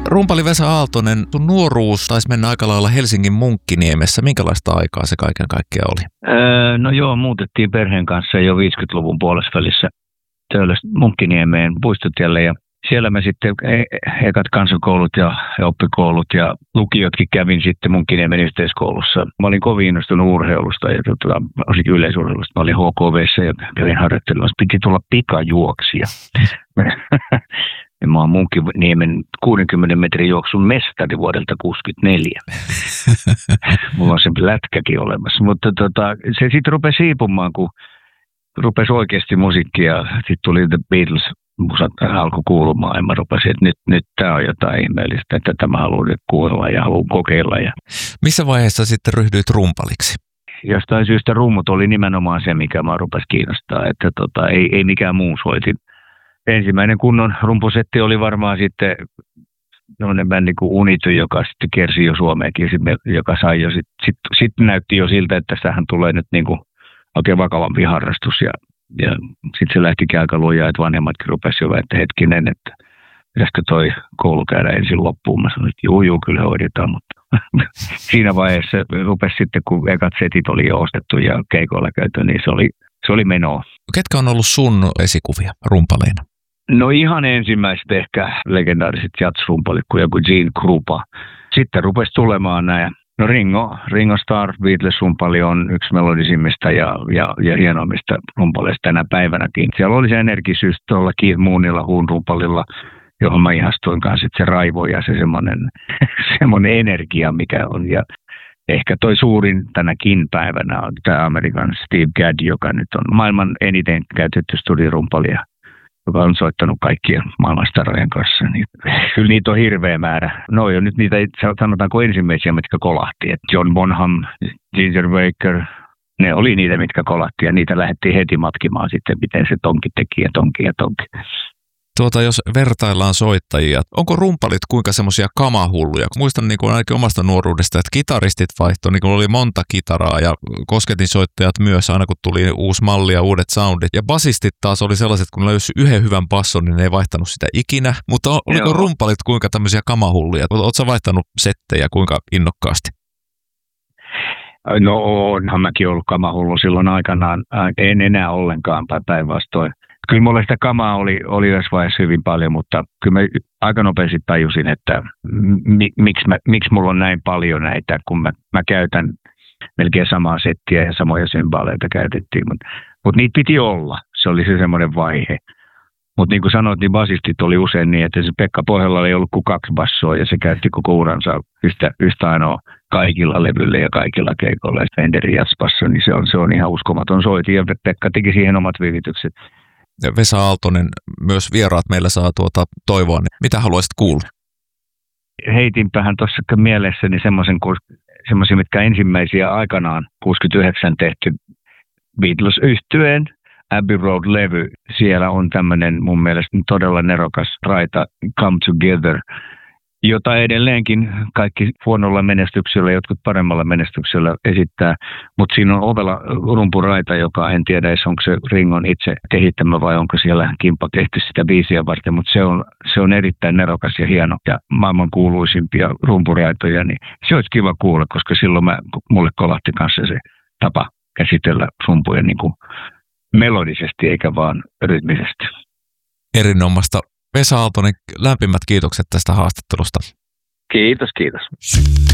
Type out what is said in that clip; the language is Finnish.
Rumpali Vesa Aaltonen, sun nuoruus taisi mennä aika lailla Helsingin Munkkiniemessä. Minkälaista aikaa se kaiken kaikkiaan oli? No joo, muutettiin perheen kanssa jo 50-luvun puolesvälissä Munkkiniemeen puistotielle ja siellä mä sitten ekat kansakoulut ja oppikoulut ja lukiotkin kävin sitten Munkkiniemen yhteiskoulussa. Mä olin kovin innostunut urheilusta ja osinkin yleisurheilusta. Mä olin HKV:ssä ja kävin harjoittelemassa. Piti tulla pikajuoksija. Ja mä oon Munkkiniemen 60 metrin juoksun mestari vuodelta 1964. Mulla on se lätkäkin olemassa. Mutta se sitten rupesi hiipumaan, kun rupesi oikeasti musiikkia. Sitten tuli The Beatles. Musat alkoi kuulumaan ja mä rupesin, että nyt tää on jotain ihmeellistä, että tämä haluan nyt kuulla ja haluan kokeilla. Missä vaiheessa sitten ryhdyit rumpaliksi? Jostain syystä rummut oli nimenomaan se, mikä mä rupesi kiinnostaa, että ei mikään muu soitin. Ensimmäinen kunnon rumpusetti oli varmaan sitten sellainen bändi kuin Unity, joka sitten kiersi jo Suomeenkin, joka sai jo sitten näytti jo siltä, että tästähän tulee nyt niinku oikein vakavampi harrastus ja sitten se lähtikin aika lujaa, että vanhemmatkin rupesivat jo, että hetkinen, että pitäisikö toi koulu käydä ensin loppuun. Mä sanoin, että juu, kyllä hoidetaan, mutta siinä vaiheessa rupesi sitten, kun ekat setit oli jo ostettu ja keikoilla käyty, niin se oli menoa. Ketkä on ollut sun esikuvia rumpaleina? No ihan ensimmäiset ehkä legendaariset jazz-rumpalit kuin joku Gene Krupa. Sitten rupesi tulemaan nämä. No Ringo Starr, Beatles-rumpali on yksi melodisimmista ja hienoimmista rumpaleista tänä päivänäkin. Siellä oli se energisyys tuolla Keith Moonilla, Huun-rumpalilla, johon mä ihastuin kanssa, että se raivo ja se semmoinen energia, mikä on. Ja ehkä toi suurin tänäkin päivänä on tämä Amerikan Steve Gadd, joka nyt on maailman eniten käytetty studirumpali, joka on soittanut kaikkien maailmanstarojen kanssa. Niin, kyllä niitä on hirveä määrä. No jo nyt niitä sanotaanko ensimmäisiä, mitkä kolahti. Et John Bonham, Ginger Baker, ne oli niitä, mitkä kolahti ja niitä lähdettiin heti matkimaan sitten, miten se tonki teki ja tonki. Jos vertaillaan soittajia, onko rumpalit kuinka semmoisia kamahulluja? Muistan niin kuin ainakin omasta nuoruudesta, että kitaristit vaihtoi, niin kuin oli monta kitaraa ja kosketinsoittajat myös, aina kun tuli uusi malli ja uudet soundit. Ja basistit taas oli sellaiset, kun löysi yhden hyvän basson, niin ne ei vaihtanut sitä ikinä. Mutta oliko rumpalit kuinka tämmöisiä kamahulluja? Oletko vaihtanut settejä kuinka innokkaasti? No onhan mäkin ollut kamahullu silloin aikanaan. En enää ollenkaan päinvastoin. Kyllä mulla sitä kamaa oli tässä vaiheessa hyvin paljon, mutta kyllä mä aika nopeasti tajusin, että miksi mulla on näin paljon näitä, kun mä käytän melkein samaa settiä ja samoja symbaaleita käytettiin. Mutta niitä piti olla, se oli se semmoinen vaihe. Mutta niin kuin sanoit, niin basistit oli usein niin, että se Pekka Pohjalla ei ollut kuin 2 bassoa ja se käytti koko uransa yhtä ainoa kaikilla levyillä ja kaikilla keikoilla. Fenderin jazzbasso, niin se on ihan uskomaton soiti ja Pekka teki siihen omat viivitykset. Vesa Aaltonen, myös vieraat meillä saa toivoa, niin mitä haluaisit kuulla? Heitinpähän tuossa mielessäni semmoisia, mitkä ensimmäisiä aikanaan 69 tehty Beatles-yhtyeen Abbey Road-levy. Siellä on tämmöinen mun mielestä todella nerokas raita Come Together, jota edelleenkin kaikki huonolla menestyksellä, jotkut paremmalla menestyksellä esittää. Mutta siinä on ovella rumpuraita, joka en tiedä, onko se Ringon itse kehittämä vai onko siellä Kimpa tehty sitä biisiä varten. Mutta se on erittäin nerokas ja hieno ja maailman kuuluisimpia rumpuraitoja. Niin se olisi kiva kuulla, koska silloin mulle kolahti kanssa se tapa käsitellä rumpuja niin kuin melodisesti eikä vaan rytmisesti. Erinomaista. Vesa Aaltonen, lämpimät kiitokset tästä haastattelusta. Kiitos.